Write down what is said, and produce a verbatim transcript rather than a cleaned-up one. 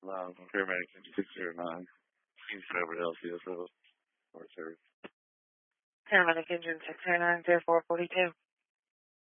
Um, paramedic six zero nine. He's over to L C S O. Or service. Paramedic engine six zero nine zero four forty two.